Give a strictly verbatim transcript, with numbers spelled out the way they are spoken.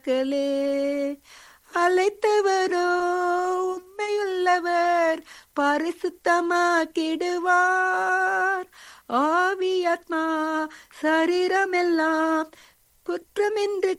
மக்களே. அழைத்தவரோ உண்மையுள்ளவர், பரிசுத்தமாக்கிடுவார். ஆவி ஆத்மா சரீரமெல்லாம் குற்றமின்றி